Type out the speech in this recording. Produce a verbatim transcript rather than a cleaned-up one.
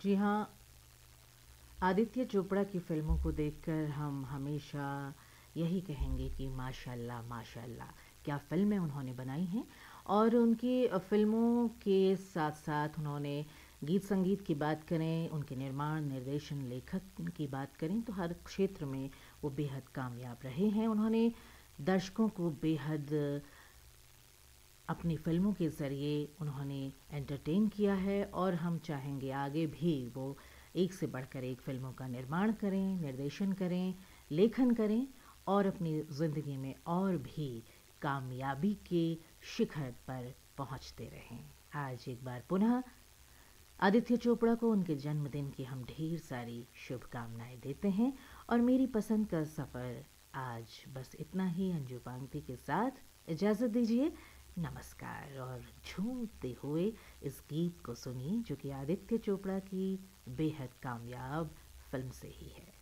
जी हाँ, आदित्य चोपड़ा की फ़िल्मों को देखकर हम हमेशा यही कहेंगे कि माशाअल्लाह, माशाअल्लाह, क्या फ़िल्में उन्होंने बनाई हैं। और उनकी अ, फ़िल्मों के साथ-साथ उन्होंने गीत-संगीत की बात करें, उनके निर्माण, निर्देशन, लेखक की बात करें, तो हर क्षेत्र में वो बेहद कामयाब रहे हैं। उन्होंने दर्शकों को बेहद अपनी फ़िल्मों के ज़रिए उन्होंने एंटरटेन किया है और हम चाहेंगे आगे भी वो एक से बढ़कर एक फ़िल्मों का निर्माण करें, निर्देशन करें, लेखन करें और अपनी ज़िंदगी में और भी कामयाबी के शिखर पर पहुंचते रहें। आज एक बार पुनः आदित्य चोपड़ा को उनके जन्मदिन की हम ढेर सारी शुभकामनाएं देते हैं और मेरी पसंद का सफ़र आज बस इतना ही। अंजू पांगती के साथ इजाज़त दीजिए, नमस्कार। और झूमते हुए इस गीत को सुनिए जो कि आदित्य चोपड़ा की बेहद कामयाब फिल्म से ही है।